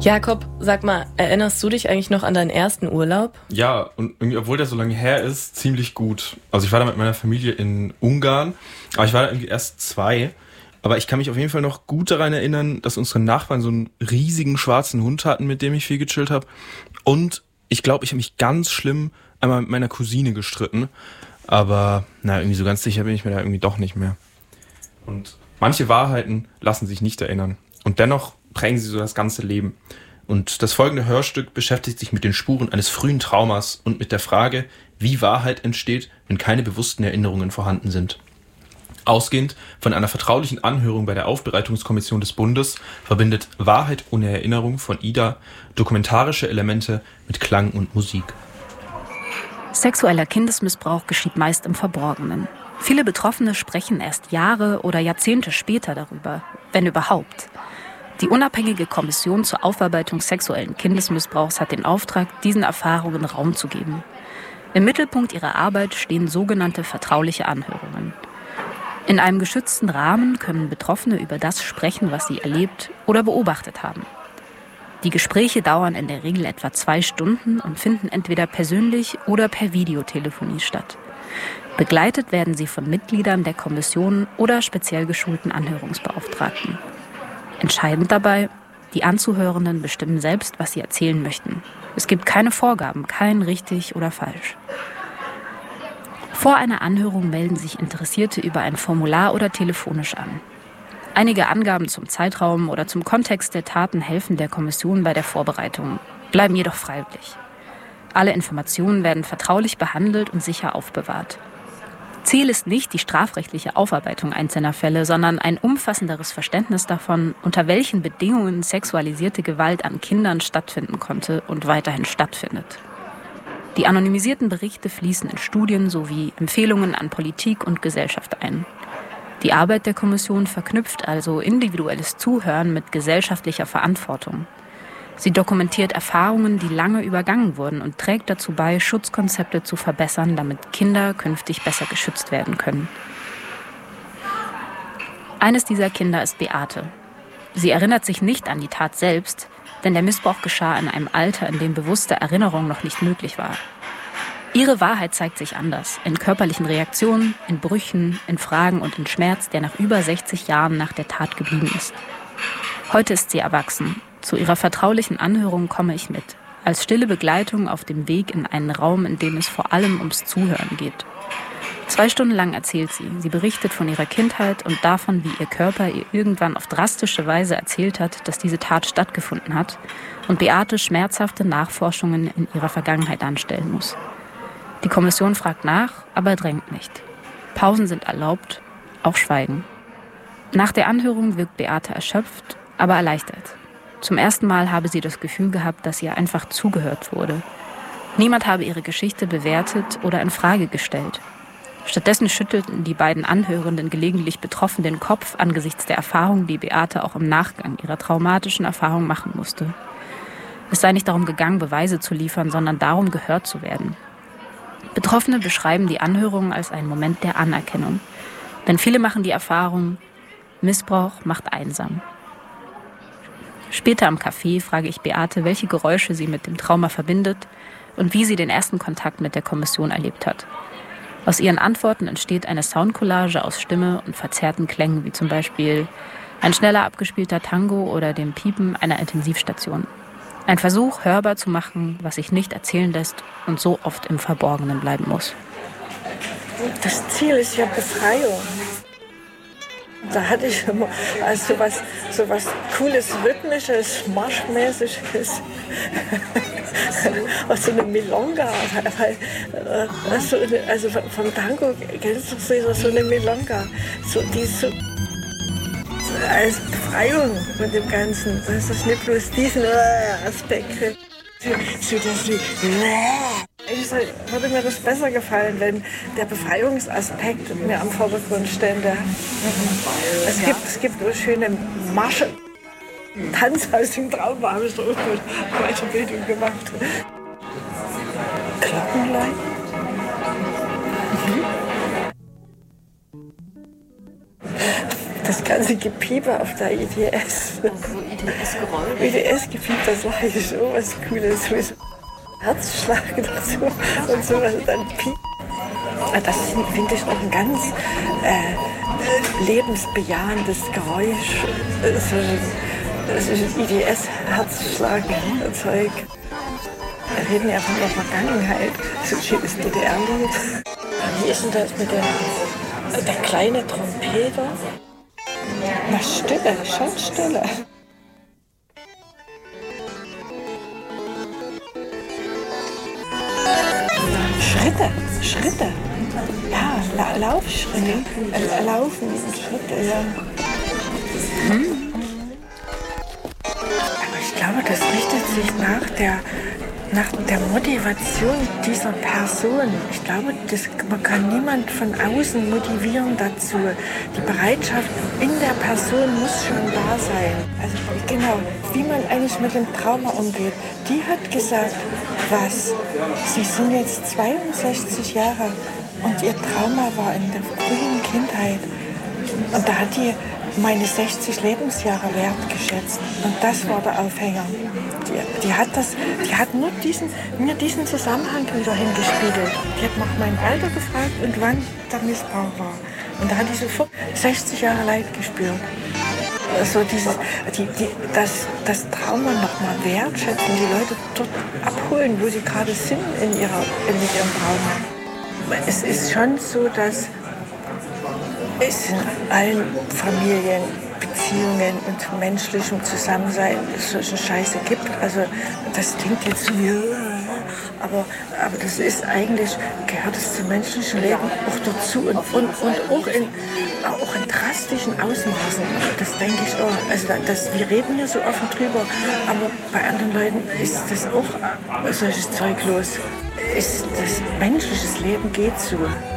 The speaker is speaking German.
Jakob, sag mal, erinnerst du dich eigentlich noch an deinen ersten Urlaub? Ja, und irgendwie, obwohl der so lange her ist, ziemlich gut. Also ich war da mit meiner Familie in Ungarn, aber ich war da irgendwie erst 2. Aber ich kann mich auf jeden Fall noch gut daran erinnern, dass unsere Nachbarn so einen riesigen schwarzen Hund hatten, mit dem ich viel gechillt habe. Und ich glaube, ich habe mich ganz schlimm einmal mit meiner Cousine gestritten. Aber irgendwie so ganz sicher bin ich mir da irgendwie doch nicht mehr. Und manche Wahrheiten lassen sich nicht erinnern. Und dennoch prägen sie so das ganze Leben. Und das folgende Hörstück beschäftigt sich mit den Spuren eines frühen Traumas und mit der Frage, wie Wahrheit entsteht, wenn keine bewussten Erinnerungen vorhanden sind. Ausgehend von einer vertraulichen Anhörung bei der Aufbereitungskommission des Bundes verbindet Wahrheit ohne Erinnerung von Ida dokumentarische Elemente mit Klang und Musik. Sexueller Kindesmissbrauch geschieht meist im Verborgenen. Viele Betroffene sprechen erst Jahre oder Jahrzehnte später darüber, wenn überhaupt. Die unabhängige Kommission zur Aufarbeitung sexuellen Kindesmissbrauchs hat den Auftrag, diesen Erfahrungen Raum zu geben. Im Mittelpunkt ihrer Arbeit stehen sogenannte vertrauliche Anhörungen. In einem geschützten Rahmen können Betroffene über das sprechen, was sie erlebt oder beobachtet haben. Die Gespräche dauern in der Regel etwa 2 Stunden und finden entweder persönlich oder per Videotelefonie statt. Begleitet werden sie von Mitgliedern der Kommission oder speziell geschulten Anhörungsbeauftragten. Entscheidend dabei, die Anzuhörenden bestimmen selbst, was sie erzählen möchten. Es gibt keine Vorgaben, kein richtig oder falsch. Vor einer Anhörung melden sich Interessierte über ein Formular oder telefonisch an. Einige Angaben zum Zeitraum oder zum Kontext der Taten helfen der Kommission bei der Vorbereitung, bleiben jedoch freiwillig. Alle Informationen werden vertraulich behandelt und sicher aufbewahrt. Ziel ist nicht die strafrechtliche Aufarbeitung einzelner Fälle, sondern ein umfassenderes Verständnis davon, unter welchen Bedingungen sexualisierte Gewalt an Kindern stattfinden konnte und weiterhin stattfindet. Die anonymisierten Berichte fließen in Studien sowie Empfehlungen an Politik und Gesellschaft ein. Die Arbeit der Kommission verknüpft also individuelles Zuhören mit gesellschaftlicher Verantwortung. Sie dokumentiert Erfahrungen, die lange übergangen wurden und trägt dazu bei, Schutzkonzepte zu verbessern, damit Kinder künftig besser geschützt werden können. Eines dieser Kinder ist Beate. Sie erinnert sich nicht an die Tat selbst, denn der Missbrauch geschah in einem Alter, in dem bewusste Erinnerung noch nicht möglich war. Ihre Wahrheit zeigt sich anders, in körperlichen Reaktionen, in Brüchen, in Fragen und in Schmerz, der nach über 60 Jahren nach der Tat geblieben ist. Heute ist sie erwachsen. Zu ihrer vertraulichen Anhörung komme ich mit, als stille Begleitung auf dem Weg in einen Raum, in dem es vor allem ums Zuhören geht. 2 Stunden lang erzählt sie. Sie berichtet von ihrer Kindheit und davon, wie ihr Körper ihr irgendwann auf drastische Weise erzählt hat, dass diese Tat stattgefunden hat und Beate schmerzhafte Nachforschungen in ihrer Vergangenheit anstellen muss. Die Kommission fragt nach, aber drängt nicht. Pausen sind erlaubt, auch Schweigen. Nach der Anhörung wirkt Beate erschöpft, aber erleichtert. Zum ersten Mal habe sie das Gefühl gehabt, dass ihr einfach zugehört wurde. Niemand habe ihre Geschichte bewertet oder in Frage gestellt. Stattdessen schüttelten die beiden Anhörenden gelegentlich betroffen den Kopf angesichts der Erfahrung, die Beate auch im Nachgang ihrer traumatischen Erfahrung machen musste. Es sei nicht darum gegangen, Beweise zu liefern, sondern darum, gehört zu werden. Betroffene beschreiben die Anhörungen als einen Moment der Anerkennung. Denn viele machen die Erfahrung, Missbrauch macht einsam. Später am Café frage ich Beate, welche Geräusche sie mit dem Trauma verbindet und wie sie den ersten Kontakt mit der Kommission erlebt hat. Aus ihren Antworten entsteht eine Soundcollage aus Stimme und verzerrten Klängen, wie zum Beispiel ein schneller abgespielter Tango oder dem Piepen einer Intensivstation. Ein Versuch, hörbar zu machen, was sich nicht erzählen lässt und so oft im Verborgenen bleiben muss. Das Ziel ist ja Befreiung. Da hatte ich immer also so was Cooles, Rhythmisches, Marschmäßiges. So eine Milonga. Also vom Tango kennst du so eine Milonga. So, die ist so als Befreiung von dem Ganzen. Das ist nicht bloß diesen Aspekt. Eigentlich würde mir das besser gefallen, wenn der Befreiungsaspekt mir am Vordergrund stände. Es gibt so schöne Marsche. Tanz aus dem Traum habe ich so Weiterbildung gemacht. Glockenläuten. Das das ganze Gepieper auf der IDS. IDS-Geräusch. IDS-Gepieper, das war ja so was Cooles. So Herzschlag dazu und sowas. Dann Piep. Das finde ich auch ein ganz lebensbejahendes Geräusch. Das ist IDS-Herzschlag-Zeug. Wir reden ja von der Vergangenheit. So ein schönes DDR-Lied. Wie ist denn das mit der kleine Trompeter? Na, Stille, schon Stille. Schritte. Ja, Laufschritte. Laufen, Schritte, ja. Aber ich glaube, das richtet sich nach der Motivation dieser Person. Ich glaube, man kann niemand von außen motivieren dazu. Die Bereitschaft in der Person muss schon da sein. Also genau, wie man eigentlich mit dem Trauma umgeht. Die hat gesagt, was? Sie sind jetzt 62 Jahre und ihr Trauma war in der frühen Kindheit. Und da hat die meine 60 Lebensjahre wertgeschätzt. Und das war der Aufhänger. Die hat nur mir diesen Zusammenhang wieder hingespiegelt. Die hat nach meinem Alter gefragt und wann der Missbrauch war. Und da hat die sofort 60 Jahre Leid gespürt. So das Trauma nochmal wertschätzen, die Leute dort abholen, wo sie gerade sind mit ihrem Trauma. Es ist schon so, dass es in allen Familien, Beziehungen und menschlichem Zusammensein solche Scheiße gibt. Also das klingt jetzt so wie, aber das ist eigentlich, gehört es zum menschlichen Leben auch dazu und auch in drastischen Ausmaßen. Das denke ich auch. Also wir reden hier so offen drüber, aber bei anderen Leuten ist das auch solches Zeug los. Das menschliches Leben geht so.